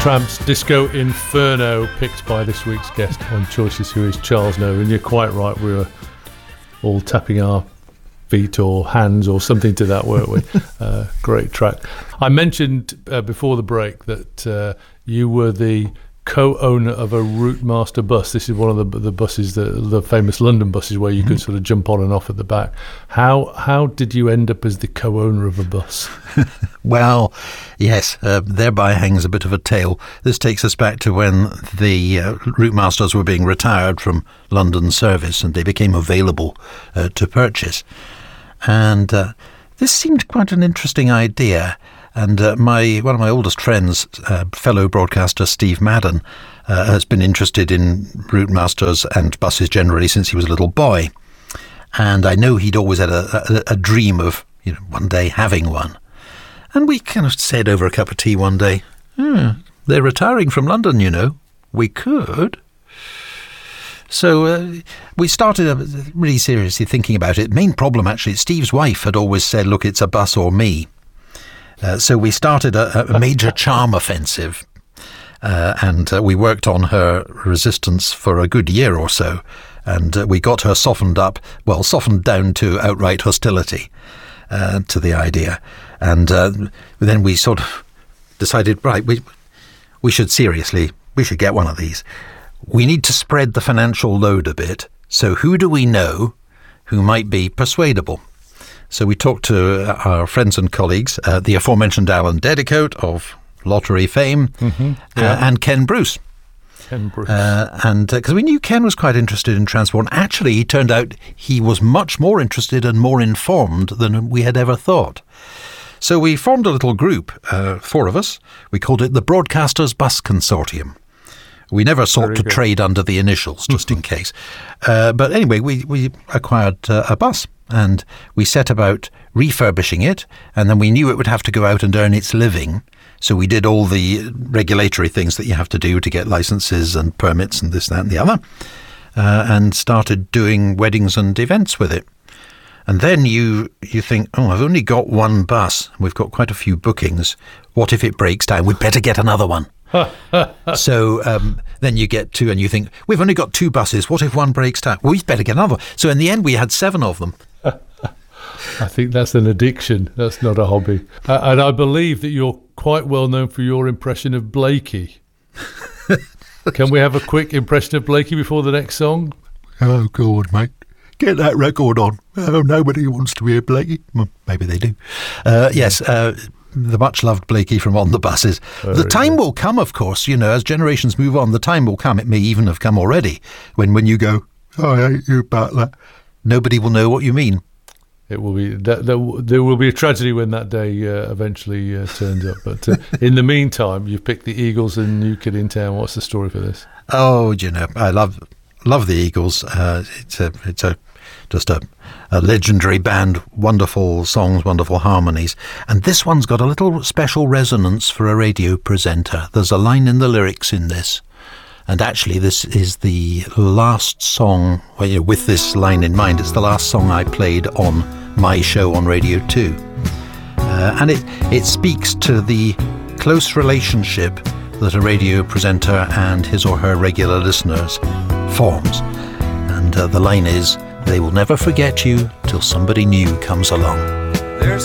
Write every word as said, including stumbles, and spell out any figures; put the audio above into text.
Tramps, Disco Inferno, picked by this week's guest on Choices, who is Charles Know. And you're quite right, we were all tapping our feet or hands or something to that, weren't we? uh, great track. I mentioned uh, before the break that uh, you were the co-owner of a Routemaster bus. This is one of the the buses, the, the famous London buses, where you mm-hmm. could sort of jump on and off at the back. How how did you end up as the co-owner of a bus? Well, yes, uh, thereby hangs a bit of a tale. This takes us back to when the uh, Routemasters were being retired from London service and they became available uh, to purchase. And uh, this seemed quite an interesting idea. And uh, my one of my oldest friends, uh, fellow broadcaster Steve Madden, uh, has been interested in Routemasters and buses generally since he was a little boy. And I know he'd always had a, a, a dream of, you know, one day having one. And we kind of said over a cup of tea one day, hmm, they're retiring from London, you know. We could. So uh, we started uh, really seriously thinking about it. Main problem, actually, Steve's wife had always said, look, it's a bus or me. Uh, so we started a, a major charm offensive, uh, and uh, we worked on her resistance for a good year or so, and uh, we got her softened up, well, softened down to outright hostility uh, to the idea. And uh, then we sort of decided, right, we we should seriously, we should get one of these. We need to spread the financial load a bit. So who do we know who might be persuadable? So we talked to our friends and colleagues, uh, the aforementioned Alan Dedicoat of lottery fame, mm-hmm, yeah. uh, and Ken Bruce. Ken Bruce. Uh, and because uh, we knew Ken was quite interested in transport. Actually, he turned out he was much more interested and more informed than we had ever thought. So we formed a little group, uh, four of us. We called it the Broadcasters Bus Consortium. We never sought Very to good. trade under the initials, just in case. Uh, but anyway, we, we acquired uh, a bus. And we set about refurbishing it, and then we knew it would have to go out and earn its living. So we did all the regulatory things that you have to do to get licenses and permits and this, that and the other, uh, and started doing weddings and events with it. And then you you think, oh, I've only got one bus. We've got quite a few bookings. What if it breaks down? We'd better get another one. So um, then you get two and you think, we've only got two buses. What if one breaks down? Well, we'd better get another one. So in the end, we had seven of them. I think that's an addiction. That's not a hobby. Uh, and I believe that you're quite well known for your impression of Blakey. Can we have a quick impression of Blakey before the next song? Oh, God, mate. Get that record on. Oh, nobody wants to hear Blakey. Well, maybe they do. Uh, yes, uh, the much-loved Blakey from On the Buses. Very the time good. will come, of course, you know, as generations move on, the time will come, it may even have come already, when when you go, oh, I hate you, Butler. Nobody will know what you mean. It will be that there, there will be a tragedy when that day uh, eventually uh, turns up. But uh, in the meantime, you've picked the Eagles and New Kid in Town. What's the story for this? Oh, you know, I love love the Eagles. Uh, it's a it's a just a, a legendary band. Wonderful songs, wonderful harmonies. And this one's got a little special resonance for a radio presenter. There's a line in the lyrics in this. And actually, this is the last song, well, you know, with this line in mind, it's the last song I played on my show on Radio two. Uh, and it, it speaks to the close relationship that a radio presenter and his or her regular listeners forms. And uh, the line is, they will never forget you till somebody new comes along.